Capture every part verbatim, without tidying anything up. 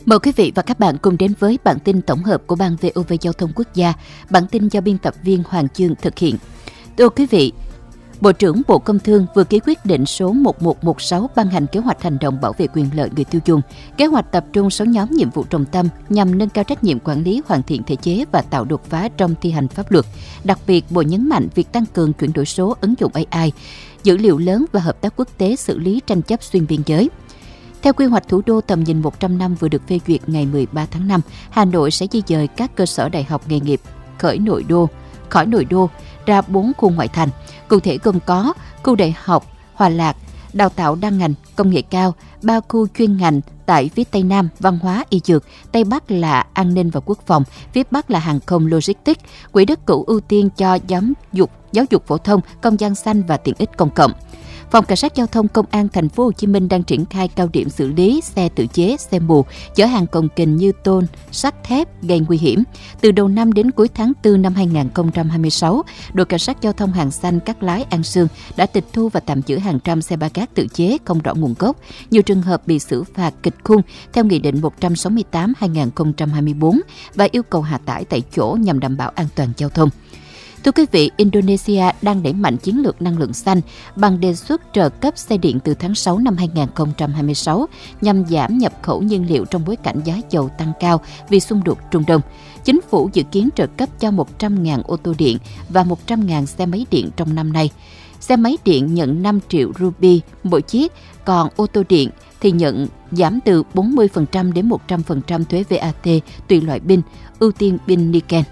Mời quý vị và các bạn cùng đến với bản tin tổng hợp của Ban vê o vê Giao thông Quốc gia. Bản tin do biên tập viên Hoàng Chương thực hiện. Thưa quý vị, Bộ trưởng Bộ Công Thương vừa ký quyết định số một một một sáu ban hành kế hoạch hành động bảo vệ quyền lợi người tiêu dùng. Kế hoạch tập trung sáu nhóm nhiệm vụ trọng tâm nhằm nâng cao trách nhiệm quản lý, hoàn thiện thể chế và tạo đột phá trong thi hành pháp luật. Đặc biệt, Bộ nhấn mạnh việc tăng cường chuyển đổi số, ứng dụng a i, dữ liệu lớn và hợp tác quốc tế xử lý tranh chấp xuyên biên giới. Theo quy hoạch thủ đô tầm nhìn một trăm năm vừa được phê duyệt ngày mười ba tháng năm, Hà Nội sẽ di dời các cơ sở đại học nghề nghiệp khỏi nội đô, khỏi nội đô ra bốn khu ngoại thành. Cụ thể gồm có khu đại học Hòa Lạc, đào tạo đa ngành, công nghệ cao, ba khu chuyên ngành tại phía Tây Nam, văn hóa, y dược, Tây Bắc là an ninh và quốc phòng, phía Bắc là hàng không, logistics. Quỹ đất cũ ưu tiên cho giáo dục, giáo dục phổ thông, không gian xanh và tiện ích công cộng. Phòng Cảnh sát Giao thông Công an Thành phố Hồ Chí Minh đang triển khai cao điểm xử lý xe tự chế, xe mù, chở hàng cồng kềnh như tôn, sắt thép gây nguy hiểm. Từ đầu năm đến cuối tháng tư năm hai nghìn không trăm hai mươi sáu, đội Cảnh sát Giao thông Hàng Xanh Cát Lái An Sương đã tịch thu và tạm giữ hàng trăm xe ba gác tự chế không rõ nguồn gốc. Nhiều trường hợp bị xử phạt kịch khung theo Nghị định một trăm sáu mươi tám trên hai nghìn không trăm hai mươi tư và yêu cầu hạ tải tại chỗ nhằm đảm bảo an toàn giao thông. Thưa quý vị, Indonesia đang đẩy mạnh chiến lược năng lượng xanh bằng đề xuất trợ cấp xe điện từ tháng sáu năm hai nghìn không trăm hai mươi sáu nhằm giảm nhập khẩu nhiên liệu trong bối cảnh giá dầu tăng cao vì xung đột Trung Đông. Chính phủ dự kiến trợ cấp cho một trăm nghìn ô tô điện và một trăm nghìn xe máy điện trong năm nay. Xe máy điện nhận năm triệu ruby mỗi chiếc, còn ô tô điện thì nhận giảm từ bốn mươi phần trăm đến một trăm phần trăm thuế vê a tê tùy loại pin, ưu tiên pin Niken.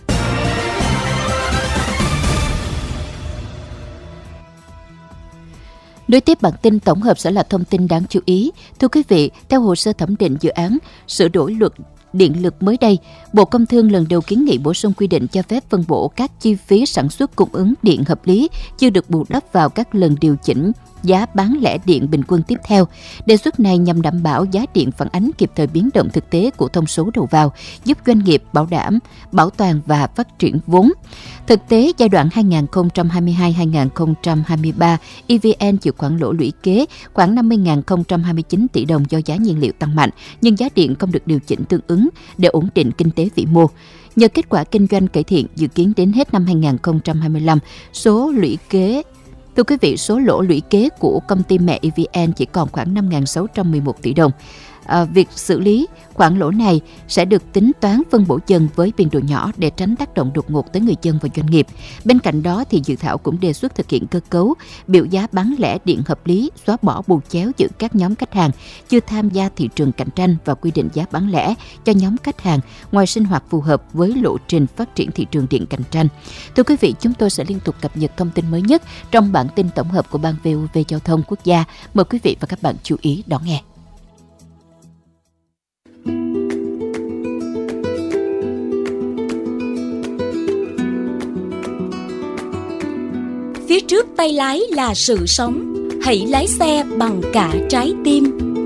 Nối tiếp bản tin tổng hợp sẽ là thông tin đáng chú ý. Thưa quý vị, theo hồ sơ thẩm định dự án sửa đổi luật điện lực mới đây, Bộ Công Thương lần đầu kiến nghị bổ sung quy định cho phép phân bổ các chi phí sản xuất cung ứng điện hợp lý chưa được bù đắp vào các lần điều chỉnh giá bán lẻ điện bình quân tiếp theo. Đề xuất này nhằm đảm bảo giá điện phản ánh kịp thời biến động thực tế của thông số đầu vào, giúp doanh nghiệp bảo đảm, bảo toàn và phát triển vốn. Thực tế, giai đoạn hai nghìn không trăm hai mươi hai đến hai nghìn không trăm hai mươi ba, e vê en chịu khoản lỗ lũy kế khoảng năm mươi nghìn không trăm hai mươi chín tỷ đồng do giá nhiên liệu tăng mạnh, nhưng giá điện không được điều chỉnh tương ứng để ổn định kinh tế vĩ mô. Nhờ kết quả kinh doanh cải thiện, dự kiến đến hết năm hai nghìn không trăm hai mươi lăm, số lũy kế Thưa quý vị, số lỗ lũy kế của công ty mẹ e vê en chỉ còn khoảng năm nghìn sáu trăm mười một tỷ đồng. À, việc xử lý khoản lỗ này sẽ được tính toán phân bổ dần với biên độ nhỏ để tránh tác động đột ngột tới người dân và doanh nghiệp. Bên cạnh đó, thì dự thảo cũng đề xuất thực hiện cơ cấu biểu giá bán lẻ điện hợp lý, xóa bỏ bù chéo giữa các nhóm khách hàng chưa tham gia thị trường cạnh tranh và quy định giá bán lẻ cho nhóm khách hàng ngoài sinh hoạt phù hợp với lộ trình phát triển thị trường điện cạnh tranh. Thưa quý vị, chúng tôi sẽ liên tục cập nhật thông tin mới nhất trong bản tin tổng hợp của Ban vê o vê Giao thông Quốc gia. Mời quý vị và các bạn chú ý đón nghe. Phía trước tay lái là sự sống, hãy lái xe bằng cả trái tim.